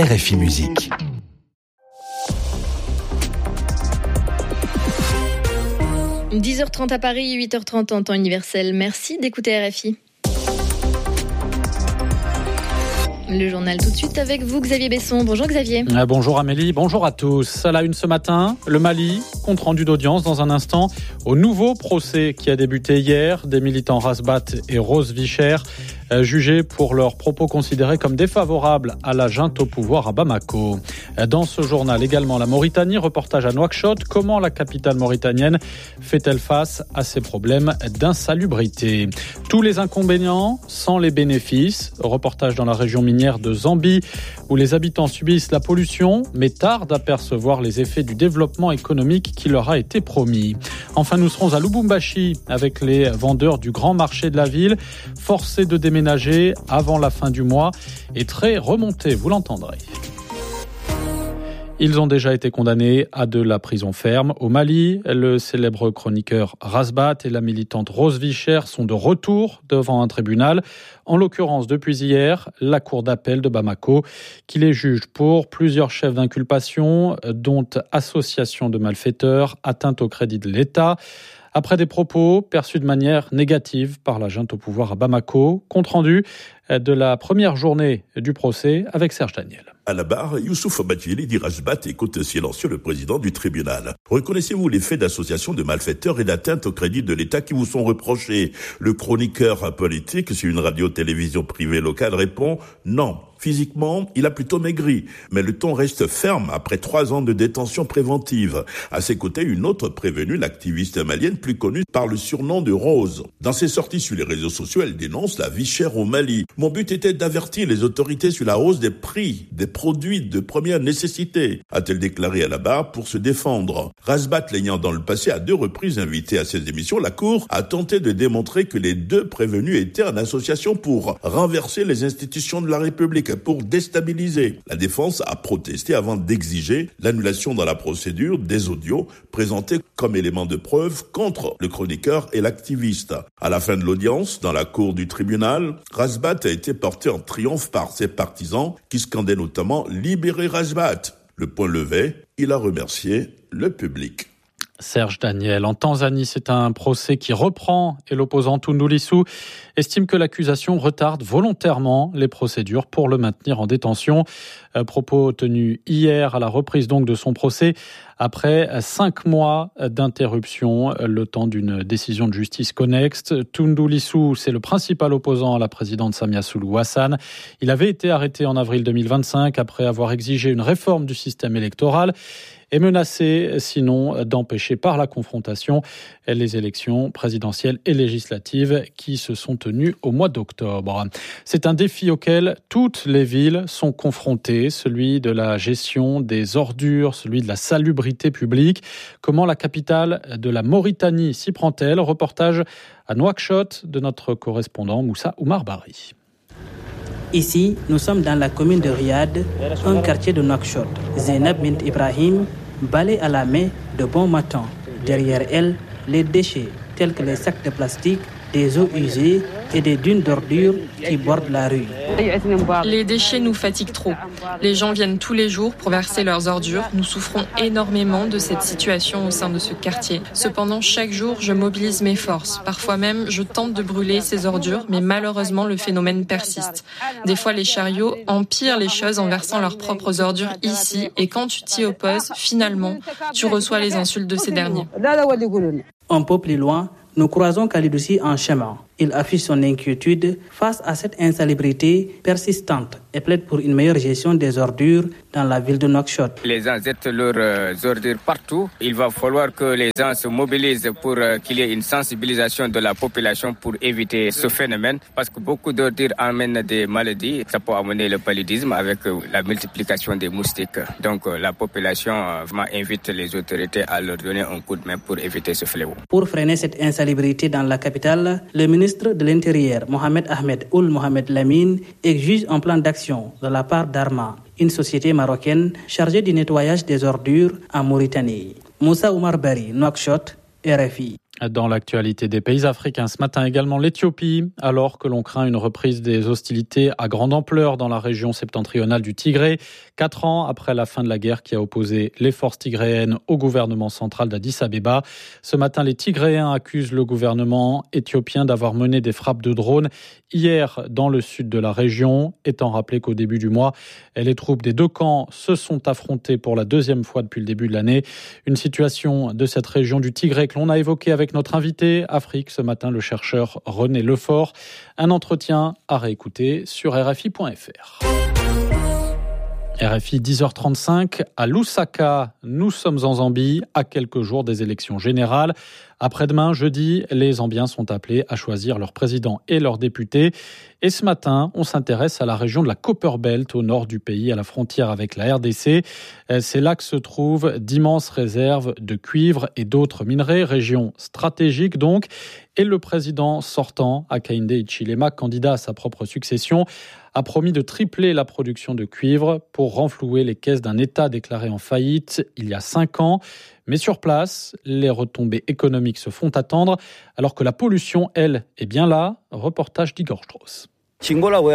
RFI Musique. – 10h30 à Paris, 8h30 en temps universel. Merci d'écouter RFI. Le journal tout de suite avec vous, Xavier Besson. Bonjour Xavier. Bonjour Amélie, bonjour à tous. À la une ce matin, le Mali, compte rendu d'audience dans un instant au nouveau procès qui a débuté hier des militants Razbat et Rose Vicher, jugés pour leurs propos considérés comme défavorables à la junte au pouvoir à Bamako. Dans ce journal également, la Mauritanie, reportage à Nouakchott. Comment la capitale mauritanienne fait-elle face à ces problèmes d'insalubrité? Tous les inconvénients sans les bénéfices. Reportage dans la région minière de Zambie, où les habitants subissent la pollution, mais tardent à percevoir les effets du développement économique qui leur a été promis. Enfin, nous serons à Lubumbashi avec les vendeurs du grand marché de la ville, forcés de déménager avant la fin du mois et très remontés, vous l'entendrez. Ils ont déjà été condamnés à de la prison ferme. Au Mali, le célèbre chroniqueur Razbat et la militante Rose Vicher sont de retour devant un tribunal. En l'occurrence, depuis hier, la cour d'appel de Bamako, qui les juge pour plusieurs chefs d'inculpation, dont association de malfaiteurs, atteinte au crédit de l'État. Après des propos perçus de manière négative par la junte au pouvoir à Bamako, compte rendu de la première journée du procès avec Serge Daniel. À la barre, Youssouf Badjili dit Razbat écoute silencieux le président du tribunal. Reconnaissez-vous les faits d'association de malfaiteurs et d'atteinte au crédit de l'État qui vous sont reprochés? Le chroniqueur politique sur une radio-télévision privée locale répond non. Physiquement, il a plutôt maigri, mais le ton reste ferme après 3 ans de détention préventive. À ses côtés, une autre prévenue, l'activiste malienne plus connue par le surnom de Rose. Dans ses sorties sur les réseaux sociaux, elle dénonce la vie chère au Mali. Mon but était d'avertir les autorités sur la hausse des prix des produits de première nécessité, a-t-elle déclaré à la barre pour se défendre. Razbat l'ayant dans le passé à 2 reprises invité à ses émissions, la Cour a tenté de démontrer que les 2 prévenus étaient en association pour renverser les institutions de la République, pour déstabiliser. La défense a protesté avant d'exiger l'annulation dans la procédure des audios présentés comme éléments de preuve contre le chroniqueur et l'activiste. À la fin de l'audience, dans la cour du tribunal, Razbat a été porté en triomphe par ses partisans qui scandaient notamment « Libérez Razbat ». Le point levé, il a remercié le public. Serge Daniel. En Tanzanie, c'est un procès qui reprend et l'opposant Tundu Lissu estime que l'accusation retarde volontairement les procédures pour le maintenir en détention. Propos tenus hier à la reprise donc de son procès après 5 mois d'interruption, le temps d'une décision de justice connexe. Tundu Lissu, c'est le principal opposant à la présidente Samia Suluhu Hassan. Il avait été arrêté en avril 2025 après avoir exigé une réforme du système électoral et menacé, sinon, d'empêcher par la confrontation les élections présidentielles et législatives qui se sont tenues au mois d'octobre. C'est un défi auquel toutes les villes sont confrontées, celui de la gestion des ordures, celui de la salubrité publique. Comment la capitale de la Mauritanie s'y prend-elle? Reportage à Nouakchott de notre correspondant Moussa Oumar Bari. Ici, nous sommes dans la commune de Riyad, un quartier de Nouakchott. Zainab Bint Ibrahim balaye à la main de bon matin. Derrière elle, les déchets tels que les sacs de plastique, des eaux usées et des dunes d'ordures qui bordent la rue. Les déchets nous fatiguent trop. Les gens viennent tous les jours pour verser leurs ordures. Nous souffrons énormément de cette situation au sein de ce quartier. Cependant, chaque jour, je mobilise mes forces. Parfois même, je tente de brûler ces ordures, mais malheureusement, le phénomène persiste. Des fois, les chariots empirent les choses en versant leurs propres ordures ici. Et quand tu t'y opposes, finalement, tu reçois les insultes de ces derniers. Un peu plus loin, nous croisons Khalidouci en chemin. Il affiche son inquiétude face à cette insalubrité persistante et plaide pour une meilleure gestion des ordures dans la ville de Nouakchott. Les gens jettent leurs ordures partout. Il va falloir que les gens se mobilisent pour qu'il y ait une sensibilisation de la population pour éviter ce phénomène. Parce que beaucoup d'ordures amènent des maladies. Ça peut amener le paludisme avec la multiplication des moustiques. Donc la population vraiment invite les autorités à leur donner un coup de main pour éviter ce fléau. Pour freiner cette insalubrité dans la capitale, le ministre de l'Intérieur, Mohamed Ahmed Ould Mohamed Lamine, exige un plan d'action de la part d'Arma, une société marocaine chargée du nettoyage des ordures en Mauritanie. Moussa Oumar Bari, Nouakchott, RFI. Dans l'actualité des pays africains, ce matin également l'Éthiopie, alors que l'on craint une reprise des hostilités à grande ampleur dans la région septentrionale du Tigré, 4 ans après la fin de la guerre qui a opposé les forces tigréennes au gouvernement central d'Addis Abeba. Ce matin, les Tigréens accusent le gouvernement éthiopien d'avoir mené des frappes de drones hier dans le sud de la région, étant rappelé qu'au début du mois, les troupes des deux camps se sont affrontées pour la deuxième fois depuis le début de l'année. Une situation de cette région du Tigré que l'on a évoquée avec notre invité Afrique ce matin, le chercheur René Lefort. Un entretien à réécouter sur RFI.fr. RFI 10h35 à Lusaka. Nous sommes en Zambie à quelques jours des élections générales. Après-demain, jeudi, les Zambiens sont appelés à choisir leur président et leurs députés. Et ce matin, on s'intéresse à la région de la Copperbelt au nord du pays, à la frontière avec la RDC. C'est là que se trouvent d'immenses réserves de cuivre et d'autres minerais, région stratégique donc. Et le président sortant, Hakainde Hichilema, candidat à sa propre succession, a promis de tripler la production de cuivre pour renflouer les caisses d'un État déclaré en faillite il y a 5 ans. Mais sur place, les retombées économiques se font attendre, alors que la pollution, elle, est bien là. Reportage d'Igor Strauss. C'est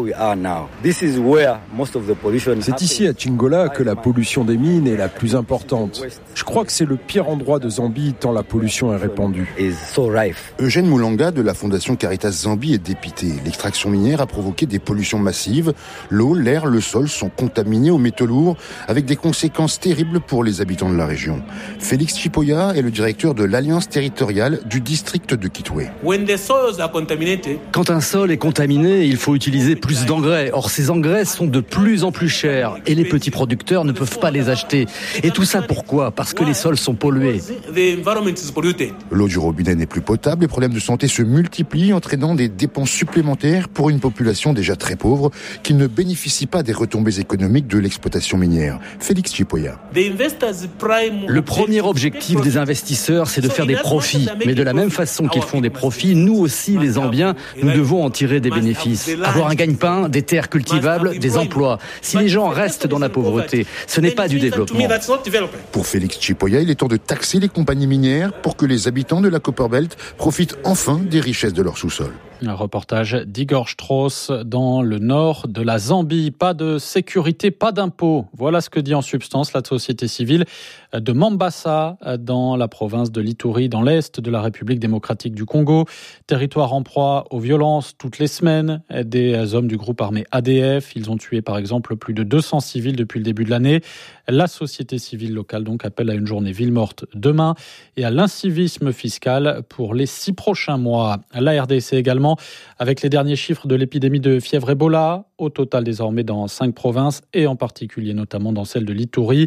ici à Chingola que la pollution des mines est la plus importante. Je crois que c'est le pire endroit de Zambie tant la pollution est répandue. Eugène Moulanga de la Fondation Caritas Zambie est dépité. L'extraction minière a provoqué des pollutions massives. L'eau, l'air, le sol sont contaminés aux métaux lourds avec des conséquences terribles pour les habitants de la région. Félix Chipoya est le directeur de l'Alliance territoriale du district de Kitwe. Quand un sol est contaminé, il faut utiliser plus d'engrais. Or, ces engrais sont de plus en plus chers et les petits producteurs ne peuvent pas les acheter. Et tout ça pourquoi ? Parce que les sols sont pollués. L'eau du robinet n'est plus potable, les problèmes de santé se multiplient, entraînant des dépenses supplémentaires pour une population déjà très pauvre qui ne bénéficie pas des retombées économiques de l'exploitation minière. Félix Chipoya. Le premier objectif des investisseurs, c'est de faire des profits. Mais de la même façon qu'ils font des profits, nous aussi, les Zambiens, nous devons en tirer des bénéfices. Avoir un gagne-pain, des terres cultivables, des emplois. Si les gens restent dans la pauvreté, ce n'est pas du développement. Pour Félix Chipoya, il est temps de taxer les compagnies minières pour que les habitants de la Copperbelt profitent enfin des richesses de leur sous-sol. Un reportage d'Igor Strauss dans le nord de la Zambie. Pas de sécurité, pas d'impôts. Voilà ce que dit en substance la société civile de Mambasa dans la province de l'Ituri, dans l'est de la République démocratique du Congo. Territoire en proie aux violences toutes les semaines. Des hommes du groupe armé ADF. Ils ont tué par exemple plus de 200 civils depuis le début de l'année. La société civile locale donc appelle à une journée ville morte demain et à l'incivisme fiscal pour les 6 prochains mois. La RDC également, avec les derniers chiffres de l'épidémie de fièvre Ebola, au total désormais dans 5 provinces et en particulier notamment dans celle de l'Ituri.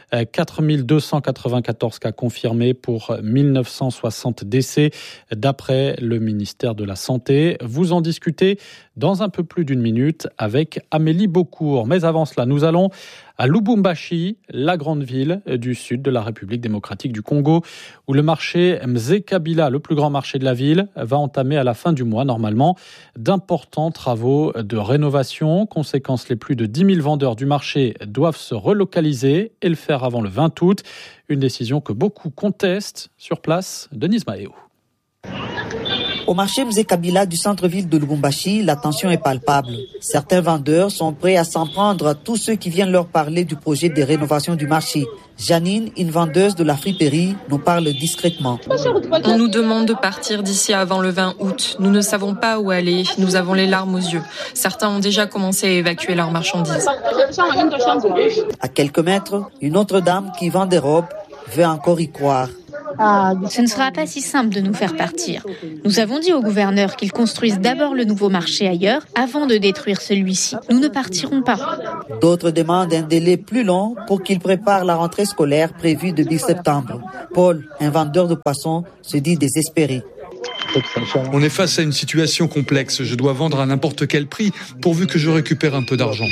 4294 cas confirmés pour 1960 décès d'après le ministère de la Santé. Vous en discutez dans un peu plus d'une minute avec Amélie Beaucourt. Mais avant cela, nous allons à Lubumbashi, la grande ville du sud de la République démocratique du Congo, où le marché Mzee Kabila, le plus grand marché de la ville, va entamer à la fin du mois, normalement, d'importants travaux de rénovation. Conséquence, les plus de 10 000 vendeurs du marché doivent se relocaliser et le faire avant le 20 août. Une décision que beaucoup contestent. Sur place, Denise Maheo. Au marché Mzee Kabila du centre-ville de Lubumbashi, la tension est palpable. Certains vendeurs sont prêts à s'en prendre à tous ceux qui viennent leur parler du projet de rénovation du marché. Janine, une vendeuse de la friperie, nous parle discrètement. On nous demande de partir d'ici avant le 20 août. Nous ne savons pas où aller. Nous avons les larmes aux yeux. Certains ont déjà commencé à évacuer leurs marchandises. À quelques mètres, une autre dame qui vend des robes veut encore y croire. Ce ne sera pas si simple de nous faire partir. Nous avons dit au gouverneur qu'il construise d'abord le nouveau marché ailleurs avant de détruire celui-ci. Nous ne partirons pas. D'autres demandent un délai plus long pour qu'ils préparent la rentrée scolaire prévue début septembre. Paul, un vendeur de poissons, se dit désespéré. On est face à une situation complexe. Je dois vendre à n'importe quel prix pourvu que je récupère un peu d'argent.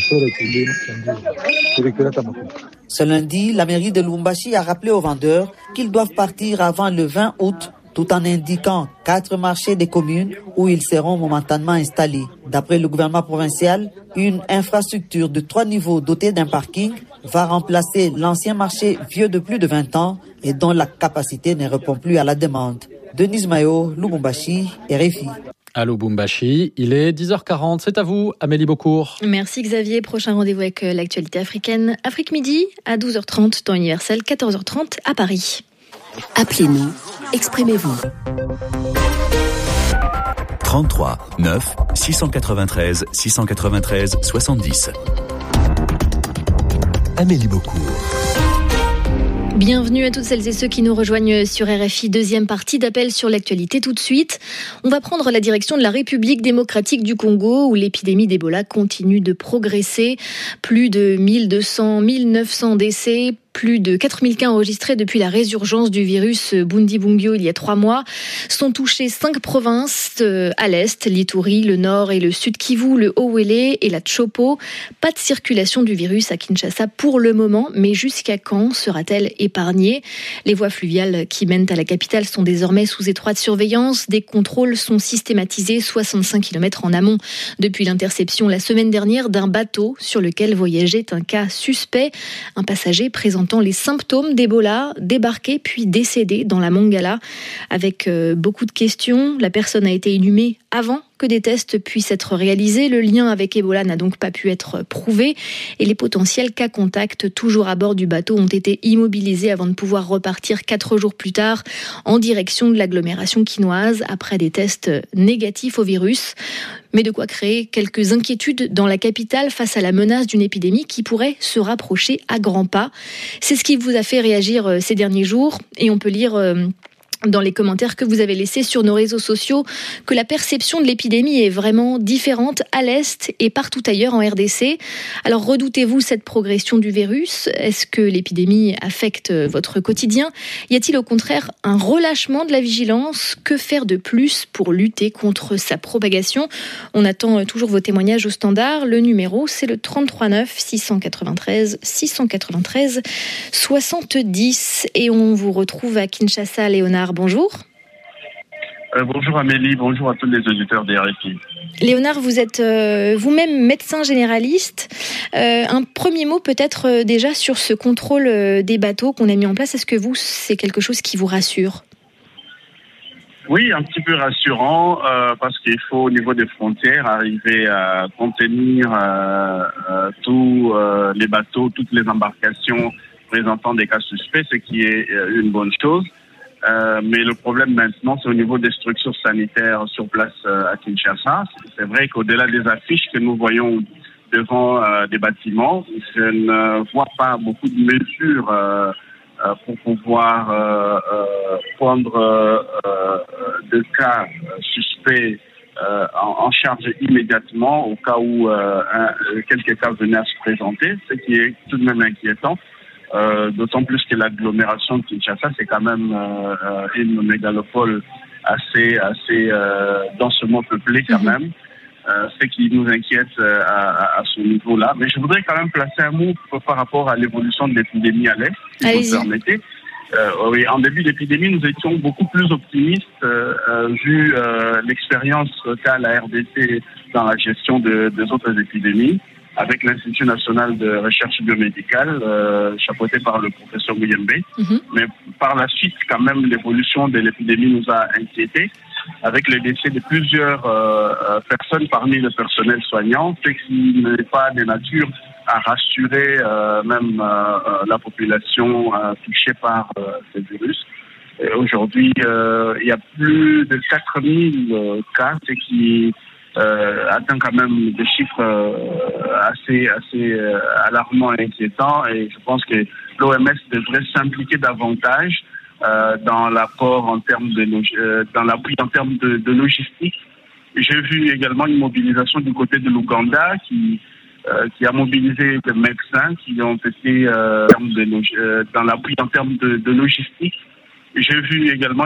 Ce lundi, la mairie de Lubumbashi a rappelé aux vendeurs qu'ils doivent partir avant le 20 août, tout en indiquant 4 marchés des communes où ils seront momentanément installés. D'après le gouvernement provincial, une infrastructure de 3 niveaux dotée d'un parking va remplacer l'ancien marché vieux de plus de 20 ans et dont la capacité ne répond plus à la demande. Denise Mayo, Lubumbashi, RFI. À Lubumbashi, il est 10h40. C'est à vous, Amélie Beaucourt. Merci Xavier. Prochain rendez-vous avec l'actualité africaine. Afrique Midi à 12h30, temps universel, 14h30 à Paris. Appelez-nous, exprimez-vous. 33 9 693 693 70. Amélie Beaucourt. Bienvenue à toutes celles et ceux qui nous rejoignent sur RFI. Deuxième partie d'appel sur l'actualité tout de suite. On va prendre la direction de la République démocratique du Congo où l'épidémie d'Ebola continue de progresser. Plus de 1900 décès. Plus de 4000 cas enregistrés depuis la résurgence du virus Bundibugyo il y a 3 mois. Sont touchées 5 provinces à l'est, l'Ituri, le nord et le sud Kivu, le Haut-Uélé et la Tshopo. Pas de circulation du virus à Kinshasa pour le moment, mais jusqu'à quand sera-t-elle épargnée ? Les voies fluviales qui mènent à la capitale sont désormais sous étroite surveillance. Des contrôles sont systématisés 65 km en amont depuis l'interception la semaine dernière d'un bateau sur lequel voyageait un cas suspect, un passager présentant les symptômes d'Ebola, débarqué puis décédé dans la Mongala. Avec beaucoup de questions, la personne a été inhumée avant que des tests puissent être réalisés. Le lien avec Ebola n'a donc pas pu être prouvé et les potentiels cas contacts toujours à bord du bateau ont été immobilisés avant de pouvoir repartir 4 jours plus tard en direction de l'agglomération quinoise après des tests négatifs au virus. Mais de quoi créer quelques inquiétudes dans la capitale face à la menace d'une épidémie qui pourrait se rapprocher à grands pas. C'est ce qui vous a fait réagir ces derniers jours et on peut lire dans les commentaires que vous avez laissés sur nos réseaux sociaux que la perception de l'épidémie est vraiment différente à l'Est et partout ailleurs en RDC. Alors redoutez-vous cette progression du virus ? Est-ce que l'épidémie affecte votre quotidien ? Y a-t-il au contraire un relâchement de la vigilance ? Que faire de plus pour lutter contre sa propagation ? On attend toujours vos témoignages au standard. Le numéro, c'est le 33 9 693 693 70. Et on vous retrouve à Kinshasa, Léonard. Bonjour. Bonjour Amélie, bonjour à tous les auditeurs des RFI. Léonard, vous êtes vous-même médecin généraliste. Un premier mot peut-être déjà sur ce contrôle des bateaux qu'on a mis en place. Est-ce que c'est quelque chose qui vous rassure ? Oui, un petit peu rassurant parce qu'il faut au niveau des frontières arriver à contenir tous les bateaux, toutes les embarcations présentant des cas suspects, ce qui est une bonne chose. Mais le problème maintenant, c'est au niveau des structures sanitaires sur place à Kinshasa. C'est vrai qu'au-delà des affiches que nous voyons devant des bâtiments, je ne vois pas beaucoup de mesures pour pouvoir prendre des cas suspects en charge immédiatement au cas où quelques cas venaient à se présenter, ce qui est tout de même inquiétant. D'autant plus que l'agglomération de Kinshasa, c'est quand même une mégalopole assez densément peuplée quand même, ce qui nous inquiète à ce niveau-là. Mais je voudrais quand même placer un mot par rapport à l'évolution de l'épidémie à l'Est, si vous me permettez. Oui, en début d'épidémie, nous étions beaucoup plus optimistes vu l'expérience qu'a la RDC dans la gestion des autres épidémies, avec l'Institut national de recherche biomédicale, chapeauté par le professeur Muyembe. Mais par la suite, quand même, l'évolution de l'épidémie nous a inquiétés, avec le décès de plusieurs personnes parmi le personnel soignant, ce qui n'est pas de nature à rassurer même la population touchée par ce virus. Et aujourd'hui, il y a plus de 4000 cas, ce qui atteint quand même des chiffres assez alarmants et inquiétants, et je pense que l'OMS devrait s'impliquer davantage dans l'apport en termes dans l'appui en termes de logistique. J'ai vu également une mobilisation du côté de l'Ouganda qui a mobilisé des médecins qui ont été dans l'appui en termes de logistique. J'ai vu également